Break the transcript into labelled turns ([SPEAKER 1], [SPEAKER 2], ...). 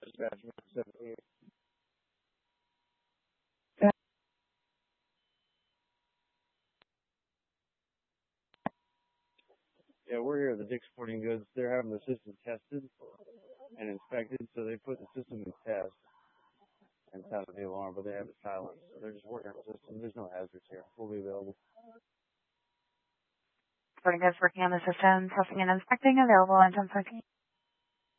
[SPEAKER 1] Dispatch 17. Yeah, we're here at the Dick's Sporting Goods. They're having the system tested and inspected, so they put the system in test and sounded the alarm, but they have it silenced. So they're just working on the system. There's no hazards here. We'll be available.
[SPEAKER 2] Sporting Goods working on the system, testing and inspecting, available on 1014.